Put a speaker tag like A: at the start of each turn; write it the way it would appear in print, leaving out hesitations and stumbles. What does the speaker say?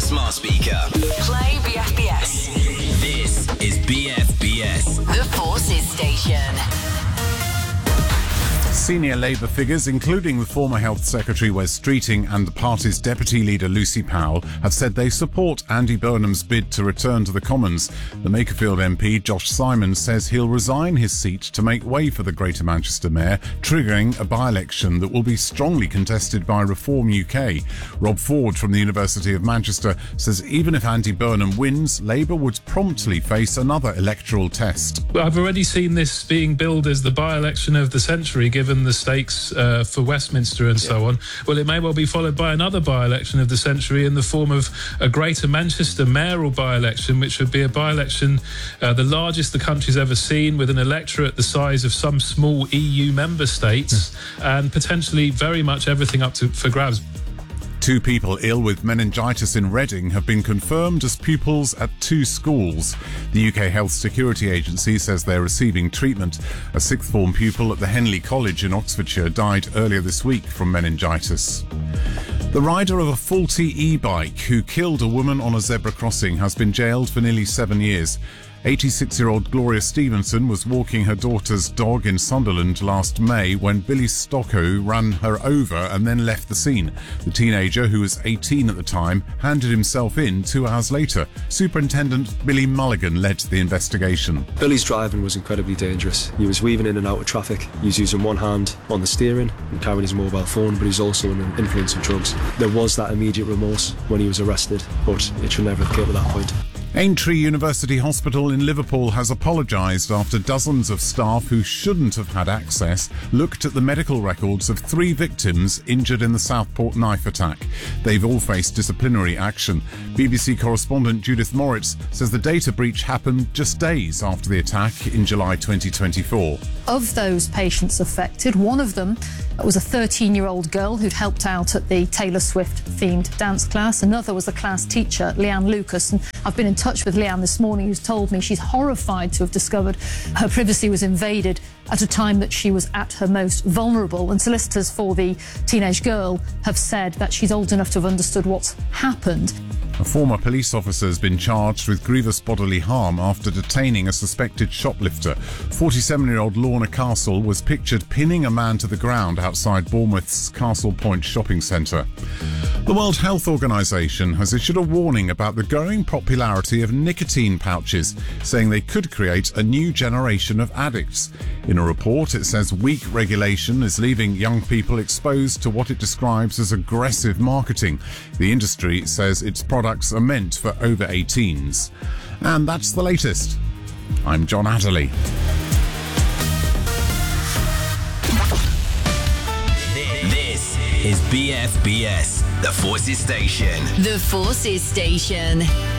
A: smart speaker.
B: Play BFBS.
A: This is BFBS.
B: The Forces Station.
C: Senior Labour figures, including the former Health Secretary Wes Streeting and the party's Deputy Leader Lucy Powell, have said they support Andy Burnham's bid to return to the Commons. The Makerfield MP, Josh Simons, says he'll resign his seat to make way for the Greater Manchester Mayor, triggering a by-election that will be strongly contested by Reform UK. Rob Ford from the University of Manchester says even if Andy Burnham wins, Labour would promptly face another electoral test.
D: Well, I've already seen this being billed as the by-election of the century, given the stakes for Westminster and so on. Well, it may well be followed by another by-election of the century in the form of a Greater Manchester mayoral by-election, which would be a by-election the largest the country's ever seen, with an electorate the size of some small EU member states and potentially very much everything up for grabs.
C: 2 people ill with meningitis in Reading have been confirmed as pupils at 2 schools. The UK Health Security Agency says they're receiving treatment. A 6th form pupil at the Henley College in Oxfordshire died earlier this week from meningitis. The rider of a faulty e-bike who killed a woman on a zebra crossing has been jailed for nearly 7 years. 86-year-old Gloria Stevenson was walking her daughter's dog in Sunderland last May when Billy Stocko ran her over and then left the scene. The teenager, who was 18 at the time, handed himself in 2 hours later. Superintendent Billy Mulligan led the investigation.
E: Billy's driving was incredibly dangerous. He was weaving in and out of traffic. He was using one hand on the steering and carrying his mobile phone, but he was also under the influence of drugs. There was that immediate remorse when he was arrested, but it should never have come to that point.
C: Aintree University Hospital in Liverpool has apologised after dozens of staff who shouldn't have had access looked at the medical records of 3 victims injured in the Southport knife attack. They've all faced disciplinary action. BBC correspondent Judith Moritz says the data breach happened just days after the attack in July 2024.
F: Of those patients affected, one of them was a 13-year-old girl who'd helped out at the Taylor Swift-themed dance class. Another was the class teacher, Leanne Lucas. And I've been in touch with Leanne this morning, who's told me she's horrified to have discovered her privacy was invaded at a time that she was at her most vulnerable. And solicitors for the teenage girl have said that she's old enough to have understood what's happened.
C: A former police officer has been charged with grievous bodily harm after detaining a suspected shoplifter. 47-year-old Lorna Castle was pictured pinning a man to the ground outside Bournemouth's Castle Point shopping centre. The World Health Organization has issued a warning about the growing popularity of nicotine pouches, saying they could create a new generation of addicts. In a report, it says weak regulation is leaving young people exposed to what it describes as aggressive marketing. The industry says its products are meant for over 18s. And that's the latest. I'm John Adderley.
A: This is BFBS, the Forces Station.
B: The Forces Station.